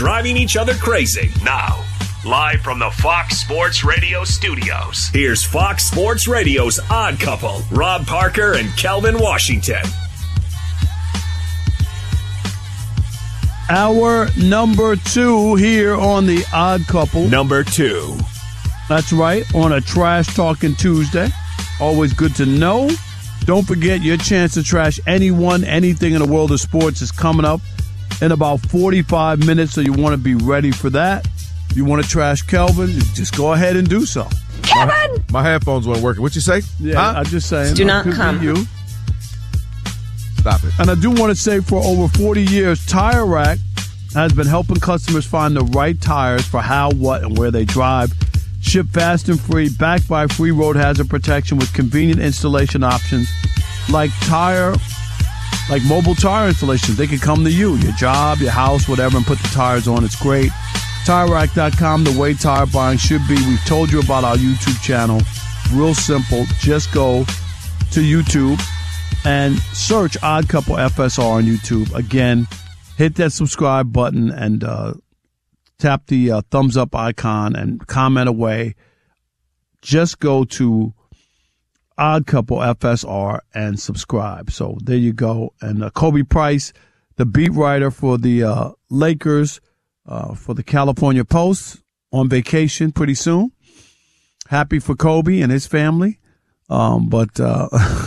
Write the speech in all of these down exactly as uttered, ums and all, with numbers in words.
driving each other crazy. Now, live from the Fox Sports Radio studios, here's Fox Sports Radio's Odd Couple, Rob Parker and Kelvin Washington. Hour number two here on the Odd Couple. Number two. That's right, on a Trash Talking Tuesday. Always good to know. Don't forget, your chance to trash anyone, anything in the world of sports is coming up in about forty-five minutes, so you want to be ready for that. You want to trash Kelvin, just go ahead and do so. Kelvin! My, my headphones weren't working. What you say? Yeah, huh? I'm just saying. Do not come. You. Stop it. And I do want to say, for over forty years, Tire Rack has been helping customers find the right tires for how, what, and where they drive. Ship fast and free, backed by free road hazard protection with convenient installation options like tire, like mobile tire installations. They can come to you, your job, your house, whatever, and put the tires on. It's great. Tire Rack dot com, the way tire buying should be. We've told you about our YouTube channel. Real simple. Just go to YouTube and search Odd Couple F S R on YouTube. Again, hit that subscribe button and uh, tap the uh, thumbs up icon and comment away. Just go to Odd Couple F S R and subscribe. So there you go. And uh, Kobe Price, the beat writer for the uh, Lakers, uh, for the California Post, on vacation pretty soon. Happy for Kobe and his family. Um, but uh,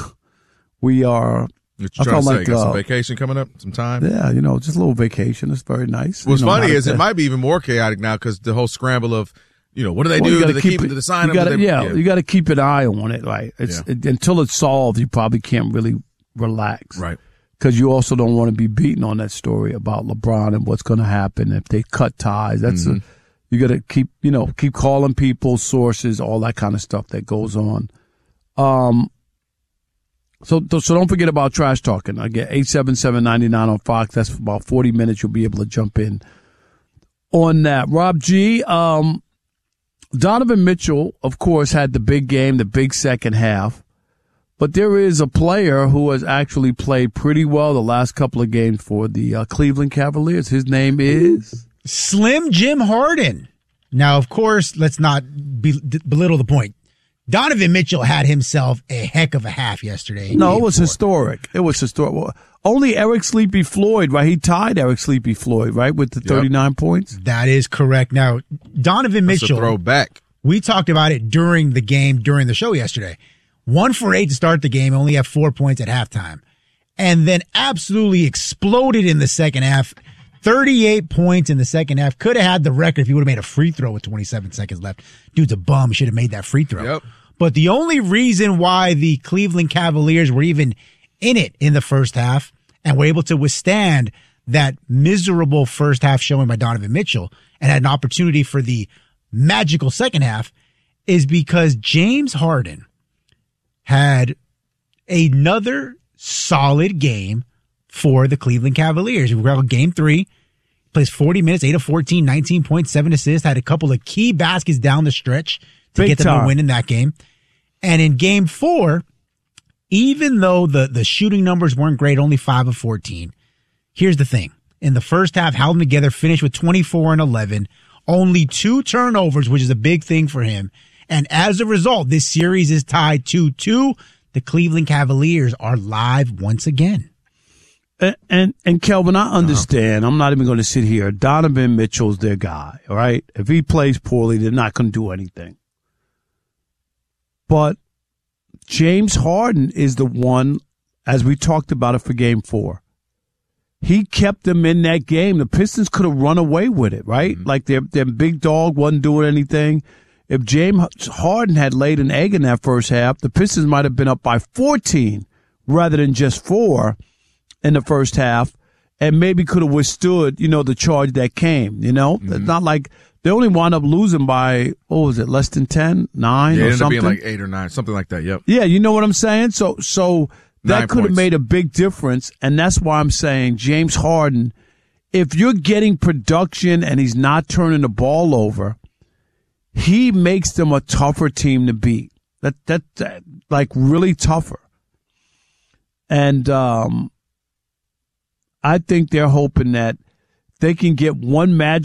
we are... What you trying to say? Like, got some uh, vacation coming up? Some time? Yeah, you know, just a little vacation. It's very nice. What's you know, funny is to, it might be even more chaotic now because the whole scramble of, you know, what do they well, do? Do they keep, keep it? Do they sign them? Gotta, they, yeah, yeah, you got to keep an eye on it, right? It's, yeah. it, until it's solved, you probably can't really relax. Right. Because you also don't want to be beaten on that story about LeBron and what's going to happen if they cut ties. That's mm-hmm. a, you got to keep, you know, keep calling people, sources, all that kind of stuff that goes on. Um, So, so don't forget about Trash Talking. Again, eight seven seven, nine nine on Fox. That's for about forty minutes. You'll be able to jump in on that. Rob G, um, Donovan Mitchell, of course, had the big game, the big second half. But there is a player who has actually played pretty well the last couple of games for the uh, Cleveland Cavaliers. His name is? Slim Jim Harden. Now, of course, let's not be, belittle the point. Donovan Mitchell had himself a heck of a half yesterday. No, it was four. historic. It was historic. Well, only Eric Sleepy Floyd, right? He tied Eric Sleepy Floyd, right, with the thirty-nine yep. points. That is correct. Now, Donovan That's Mitchell. A throwback. We talked about it during the game, during the show yesterday. One for eight to start the game, only had four points at halftime. And then absolutely exploded in the second half. thirty-eight points in the second half. Could have had the record if he would have made a free throw with twenty-seven seconds left. Dude's a bum. Should have made that free throw. Yep. But the only reason why the Cleveland Cavaliers were even in it in the first half and were able to withstand that miserable first half showing by Donovan Mitchell and had an opportunity for the magical second half is because James Harden had another solid game for the Cleveland Cavaliers. We were on game three, plays forty minutes, eight of fourteen, nineteen point seven assists, had a couple of key baskets down the stretch to Big get them time. to win in that game. And in game four, even though the, the shooting numbers weren't great, only five of fourteen, here's the thing. In the first half, held them together, finished with twenty-four and eleven, only two turnovers, which is a big thing for him. And as a result, this series is tied two two. The Cleveland Cavaliers are live once again. And, and, and Kelvin, I understand. Uh-huh. I'm not even going to sit here. Donovan Mitchell's their guy, all right? If he plays poorly, they're not going to do anything. But James Harden is the one, as we talked about it for game four. He kept them in that game. The Pistons could have run away with it, right? Mm-hmm. Like their, their big dog wasn't doing anything. If James Harden had laid an egg in that first half, the Pistons might have been up by fourteen rather than just four in the first half, and maybe could have withstood, you know, the charge that came, you know? Mm-hmm. It's not like they only wound up losing by, what was it, less than ten, nine, yeah, or it ended something? up being like eight or nine, something like that, yep. Yeah, you know what I'm saying? So so that Nine could have points. made a big difference, and that's why I'm saying James Harden, if you're getting production and he's not turning the ball over, he makes them a tougher team to beat. That, that, that like, really tougher. And um, I think they're hoping that they can get one magic